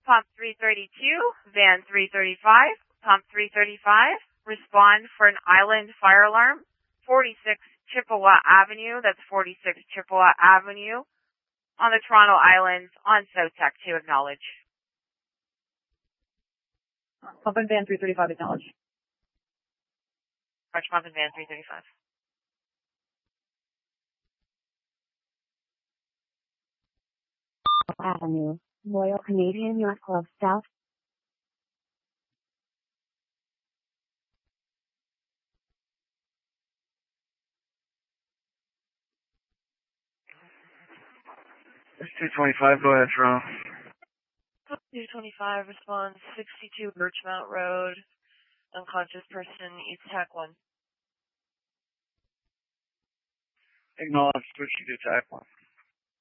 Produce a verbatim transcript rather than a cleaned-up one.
Pump three thirty-two, van three thirty-five, pump three thirty-five, respond for an island fire alarm, forty-six Chippewa Avenue, that's forty-six Chippewa Avenue, on the Toronto Islands, on SouthTech to acknowledge. Pump and van three thirty-five, acknowledge. Roger, pump and van three thirty-five. Avenue, Royal Canadian Yacht Club, South. It's two twenty-five, go ahead, Toronto. two twenty-five, response, sixty-two Birchmount Road, unconscious person, East Tac one. Acknowledge, switch to Tac one.